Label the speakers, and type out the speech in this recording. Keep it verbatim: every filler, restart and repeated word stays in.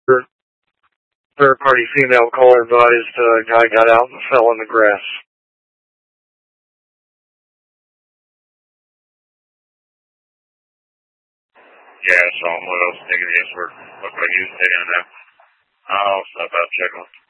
Speaker 1: Third party female caller advised a uh, guy got out and fell in the grass.
Speaker 2: Yeah, I saw him. What else taking the S word? Looked like he was taking a nap. I'll stop out, check on him.